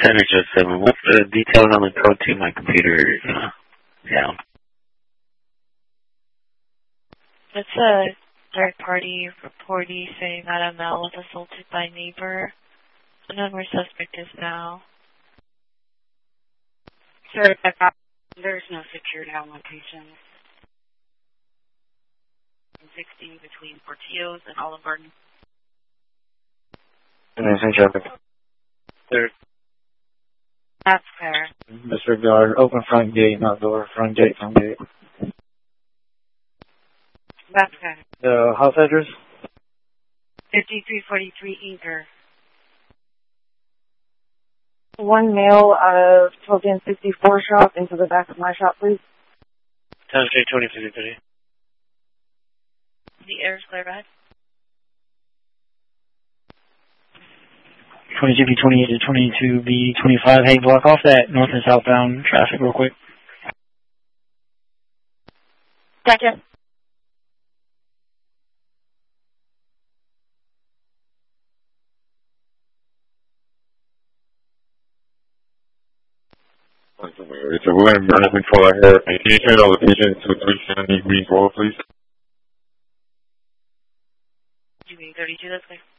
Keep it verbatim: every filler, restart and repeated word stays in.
Center just seven. What's the details on the code to my computer? Uh, down. It's a third-party reportee saying that a male was assaulted by a neighbor. The number suspect is now. Sir, there's no secure down location. sixty between Portillo's and Olive Garden. Innocent traffic. Third. That's fair. Disregard. Open front gate, not door. Front gate, front gate. That's fair. The house address? fifty-three forty-three Eager. One male out of twelve ten sixty-four shop into the back of my shop, please. Town Street twenty fifty-three. The air is clear, ahead. twenty-two B twenty-eight to twenty-two B twenty-five. Hey, block off that north and southbound traffic real quick. Gotcha. It's a William Management for here. Can you turn the location to three seventy Green Road, please? G B thirty-two, that's clear.